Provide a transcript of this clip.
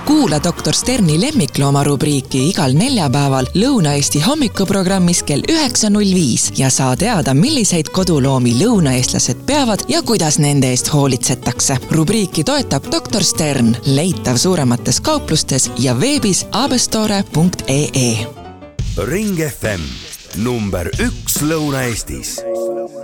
Kuula doktor Sterni lemmiklooma rubriiki igal neljapäeval Lõuna-Eesti hommikuprogrammis kell 9.05 ja saa teada, milliseid koduloomi lõunaeestlased peavad ja kuidas nende eest hoolitsetakse. Rubriiki toetab doktor Stern, leitav suuremates kauplustes ja veebis abestore.ee. Ring FM number 1 Lõuna-Eestis.